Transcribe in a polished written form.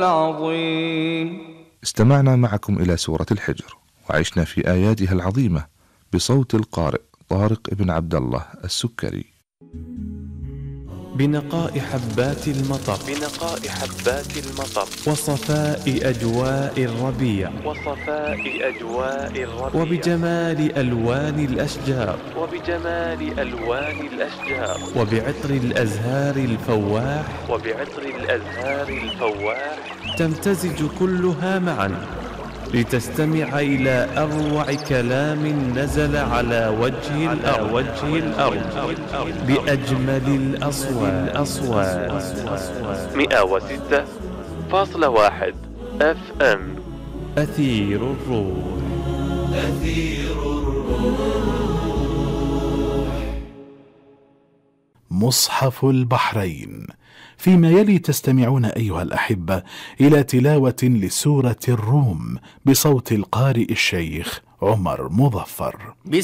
العظيم. استمعنا معكم إلى سورة الحجر، وعشنا في آياتها العظيمة بصوت القارئ طارق بن عبد الله السكري. بنقاء حبات المطر، بنقاء حبات المطر، وصفاء أجواء الربيع، وصفاء أجواء الربيع، وبجمال ألوان الأشجار، وبجمال ألوان الأشجار، وبعطر الأزهار الفواح، وبعطر الأزهار الفواح، تمتزج كلها معا لتستمع إلى أروع كلام نزل على وجه الأرض بأجمل الأصوات. 106.1 FM أثير الروح. مصحف البحرين. فيما يلي تستمعون أيها الأحبة إلى تلاوة لسورة الروم بصوت القارئ الشيخ عمر مظفر.